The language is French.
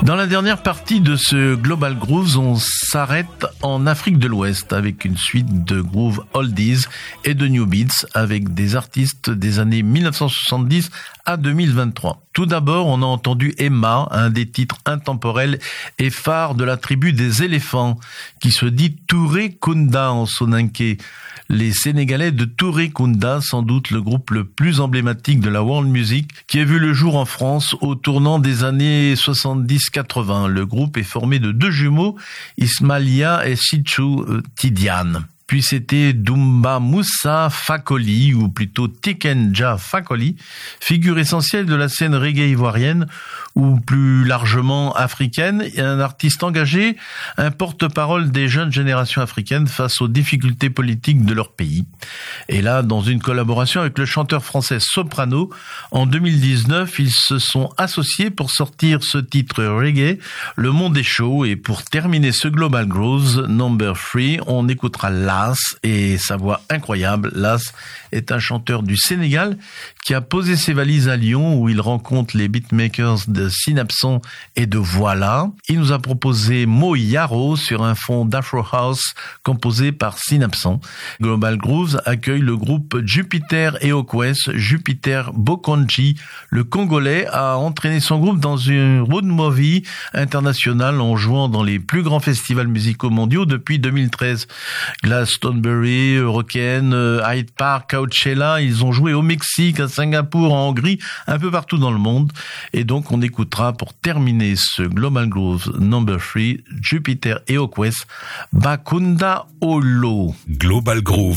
Dans la dernière partie de ce Global Grooves, on s'arrête en Afrique de l'Ouest avec une suite de groove oldies et de new beats avec des artistes des années 1970 à 2023. Tout d'abord, on a entendu Emma, un des titres intemporels et phares de la tribu des éléphants, qui se dit Touré Kunda en soninké. Les Sénégalais de Touré Kunda, sans doute le groupe le plus emblématique de la world music, qui a vu le jour en France au tournant des années 70-80. Le groupe est formé de deux jumeaux, Ismaïlia et Chichou Tidiane. Puis c'était Dumba Moussa Fakoli, ou plutôt Tikenja Fakoli, figure essentielle de la scène reggae ivoirienne, ou plus largement africaine, et un artiste engagé, un porte-parole des jeunes générations africaines face aux difficultés politiques de leur pays. Et là, dans une collaboration avec le chanteur français Soprano, en 2019, ils se sont associés pour sortir ce titre reggae, Le Monde est chaud, et pour terminer ce Global Grooves Number 3, on écoutera Las et sa voix incroyable. Las est un chanteur du Sénégal qui a posé ses valises à Lyon où il rencontre les beatmakers de Synapson et de Voilà. Il nous a proposé Mo Yaro sur un fond d'Afro House composé par Synapson. Global Grooves accueille le groupe Jupiter et Okwes. Jupiter Bokonji, le Congolais, a entraîné son groupe dans une road movie internationale en jouant dans les plus grands festivals musicaux mondiaux depuis 2013. Glastonbury, Rocken, Hyde Park, Coachella, ils ont joué au Mexique, à Singapour, en Hongrie, un peu partout dans le monde. Et donc on écoutera pour terminer ce Global Grooves Number 3, Jupiter et Okwes, Bakunda Olo. Global Groove.